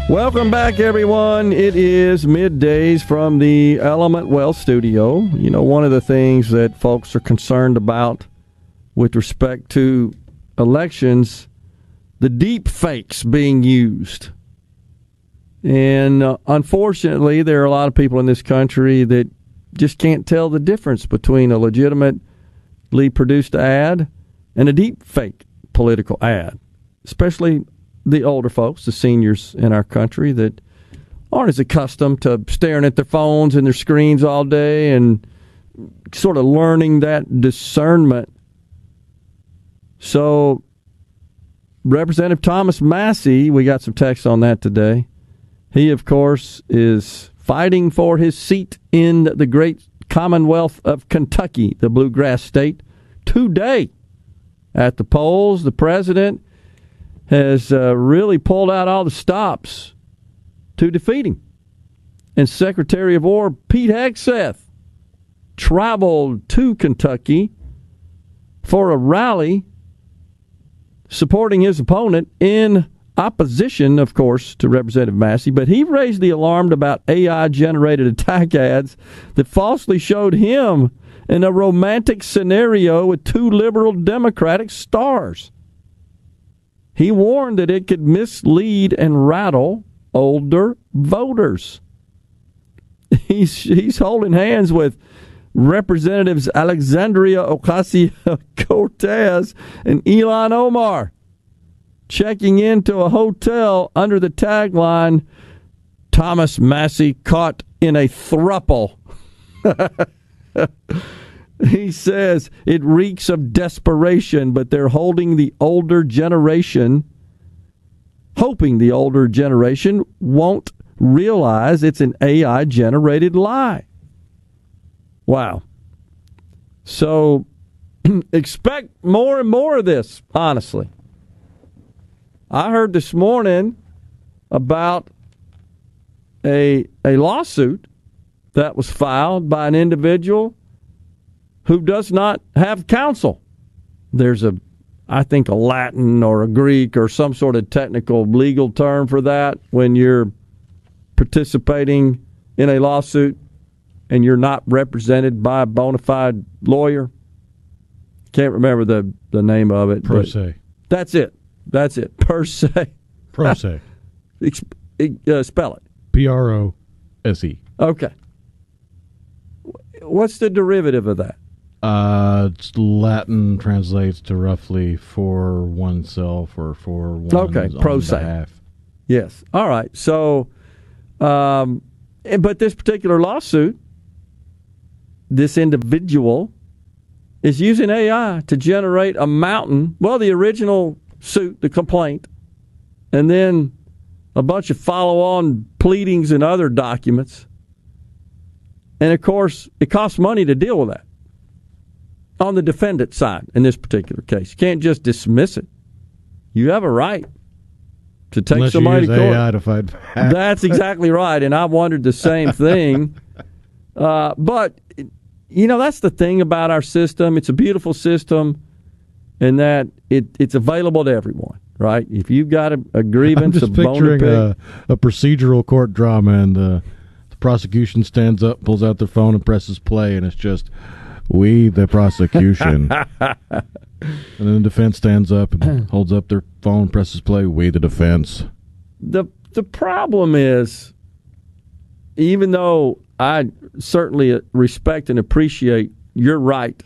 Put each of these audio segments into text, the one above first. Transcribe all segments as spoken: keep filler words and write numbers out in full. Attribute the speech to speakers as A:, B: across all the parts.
A: Welcome back, everyone. It is middays from the Element Wealth Studio. You know, one of the things that folks are concerned about with respect to elections, the deep fakes being used. And uh, unfortunately, there are a lot of people in this country that just can't tell the difference between a legitimately produced ad and a deep fake political ad, especially the older folks, the seniors in our country that aren't as accustomed to staring at their phones and their screens all day and sort of learning that discernment. So Representative Thomas Massie, we got some text on that today. He, of course, is fighting for his seat in the great Commonwealth of Kentucky, the bluegrass state, today. At the polls, the president has uh, really pulled out all the stops to defeat him. And Secretary of War Pete Hegseth traveled to Kentucky for a rally supporting his opponent in opposition, of course, to Representative Massie. But he raised the alarm about A I-generated attack ads that falsely showed him in a romantic scenario with two liberal Democratic stars. He warned that it could mislead and rattle older voters. He's he's holding hands with Representatives Alexandria Ocasio-Cortez and Ilhan Omar, checking into a hotel under the tagline, Thomas Massie caught in a throuple. He says it reeks of desperation, but they're holding the older generation, hoping the older generation won't realize it's an A I-generated lie. Wow. So expect more and more of this, honestly. I heard this morning about a a lawsuit that was filed by an individual who does not have counsel. There's a, I think, a Latin or a Greek or some sort of technical legal term for that when you're participating in a lawsuit and you're not represented by a bona fide lawyer. Can't remember the, the name of it.
B: Pro se.
A: That's it. That's it. Per se.
B: Pro se.
A: uh, spell it.
B: P R O S E.
A: Okay. What's the derivative of that?
B: Uh, it's Latin translates to roughly for oneself or for one's
A: okay, pro se.
B: Behalf.
A: Yes. All right. So, um, but this particular lawsuit, this individual is using A I to generate a mountain. Well, the original suit, the complaint, and then a bunch of follow-on pleadings and other documents. And, of course, it costs money to deal with that on the defendant side in this particular case. You can't just dismiss it. You have a right to take
B: Unless
A: somebody
B: you use
A: to court.
B: A I to fight back.
A: That's exactly right, and I wondered the same thing. Uh, but, you know, that's the thing about our system. It's a beautiful system in that it, it's available to everyone, right? If you've got a, a grievance,
B: I'm just
A: a bone to
B: picturing
A: pick,
B: a, a procedural court drama, and the, the prosecution stands up, pulls out their phone, and presses play, and it's just, we, the prosecution. And then the defense stands up and holds up their phone, presses play, we, the defense.
A: The the problem is, even though I certainly respect and appreciate your right,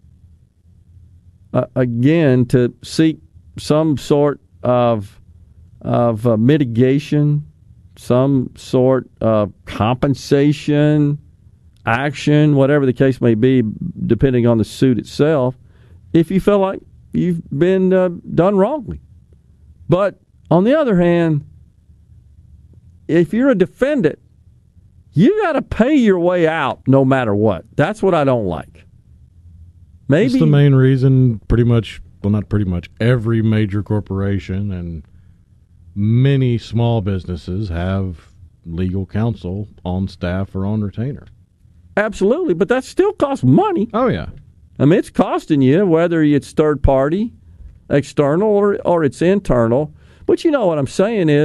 A: uh, again, to seek some sort of of uh, mitigation, some sort of compensation, action, whatever the case may be, depending on the suit itself, if you feel like you've been uh, done wrongly. But on the other hand, if you're a defendant, you got to pay your way out no matter what. That's what I don't like. Maybe
B: That's the main reason pretty much, well, not pretty much, every major corporation and many small businesses have legal counsel on staff or on retainer.
A: Absolutely, but that still costs money.
B: Oh, yeah.
A: I mean, it's costing you, whether it's third party, external, or, or it's internal. But you know what I'm saying is,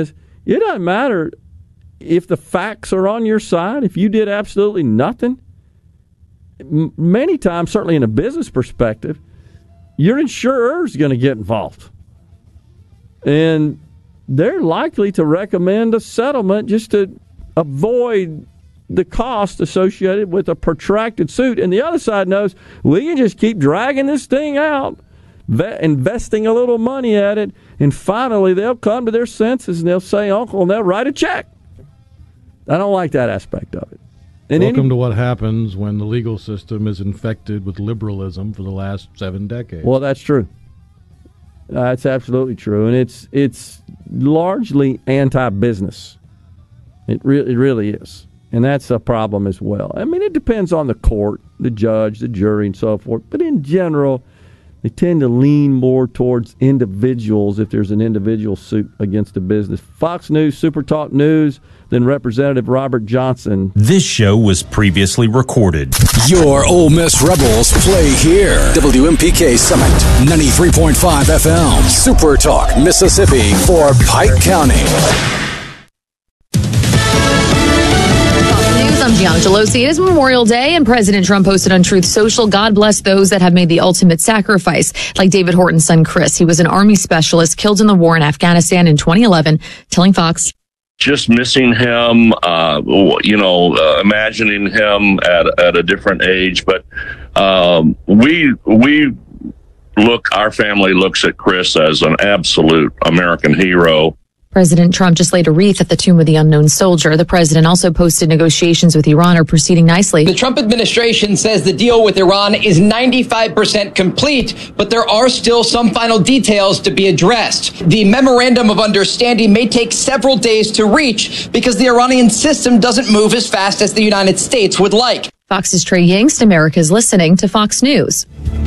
A: It doesn't matter if the facts are on your side, if you did absolutely nothing. M- many times, certainly in a business perspective, your insurer is going to get involved. And they're likely to recommend a settlement just to avoid the cost associated with a protracted suit. And the other side knows we can just keep dragging this thing out, ve- investing a little money at it, and finally they'll come to their senses and they'll say, Uncle, and they'll write a check. I don't like that aspect of it. And
B: Welcome
A: any,
B: to what happens when the legal system is infected with liberalism for the last seven decades.
A: Well, that's true. That's absolutely true. And it's it's largely anti-business. It, re- it really is. And that's a problem as well. I mean, it depends on the court, the judge, the jury, and so forth. But in general, they tend to lean more towards individuals if there's an individual suit against a business. Fox News, Super Talk News, then Representative Robert Johnson.
C: This show was previously recorded.
D: Your Ole Miss Rebels play here. W M P K Summit, ninety-three point five F M. Super Talk, Mississippi for Pike County.
E: I'm Gianna Gelosi. It is Memorial Day, and President Trump posted on Truth Social, God bless those that have made the ultimate sacrifice, like David Horton's son, Chris. He was an Army specialist killed in the war in Afghanistan in twenty eleven, telling Fox.
F: Just missing him, uh, you know, uh, imagining him at, at a different age. But um, we we look, our family looks at Chris as an absolute American hero.
E: President Trump just laid a wreath at the tomb of the unknown soldier. The president also posted negotiations with Iran are proceeding nicely.
G: The Trump administration says the deal with Iran is ninety-five percent complete, but there are still some final details to be addressed. The memorandum of understanding may take several days to reach because the Iranian system doesn't move as fast as the United States would like.
E: Fox's Trey Yingst, America's listening to Fox News.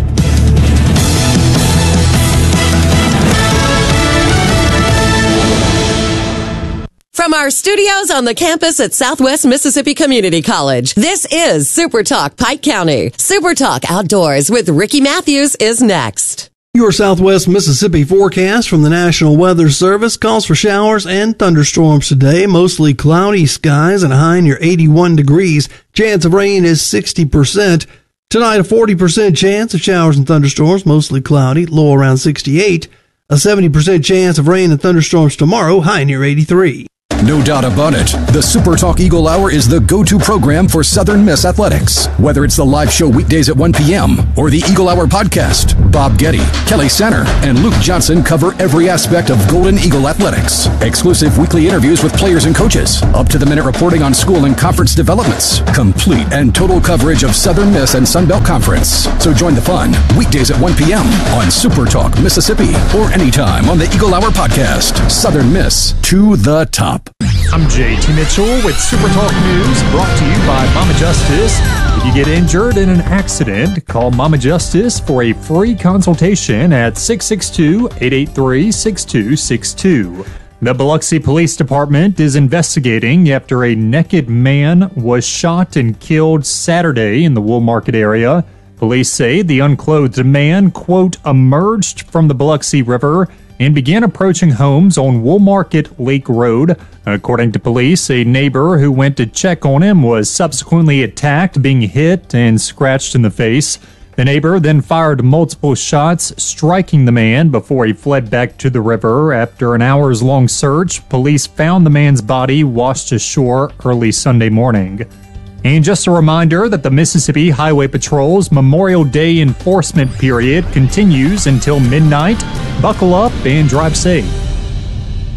H: From our studios on the campus at Southwest Mississippi Community College, this is Super Talk Pike County. Super Talk Outdoors with Ricky Matthews is next.
I: Your Southwest Mississippi forecast from the National Weather Service calls for showers and thunderstorms today. Mostly cloudy skies and a high near eighty-one degrees. Chance of rain is sixty percent. Tonight, a forty percent chance of showers and thunderstorms, mostly cloudy, low around sixty-eight. A seventy percent chance of rain and thunderstorms tomorrow, high near eighty-three.
D: No doubt about it, the Super Talk Eagle Hour is the go-to program for Southern Miss athletics. Whether it's the live show weekdays at one p.m. or the Eagle Hour podcast, Bob Getty, Kelly Center, and Luke Johnson cover every aspect of Golden Eagle athletics. Exclusive weekly interviews with players and coaches, up-to-the-minute reporting on school and conference developments, complete and total coverage of Southern Miss and Sun Belt Conference. So join the fun weekdays at one p.m. on Super Talk Mississippi or anytime on the Eagle Hour podcast. Southern Miss to the top.
J: I'm J T Mitchell with Super Talk News, brought to you by Mama Justice. If you get injured in an accident, call Mama Justice for a free consultation at six six two, eight eight three, six two six two. The Biloxi Police Department is investigating after a naked man was shot and killed Saturday in the Wool Market area. Police say the unclothed man, quote, emerged from the Biloxi River and began approaching homes on Wool Market Lake Road. According to police, a neighbor who went to check on him was subsequently attacked, being hit and scratched in the face. The neighbor then fired multiple shots, striking the man before he fled back to the river. After an hours-long search, police found the man's body washed ashore early Sunday morning. And just a reminder that the Mississippi Highway Patrol's Memorial Day enforcement period continues until midnight. Buckle up and drive safe.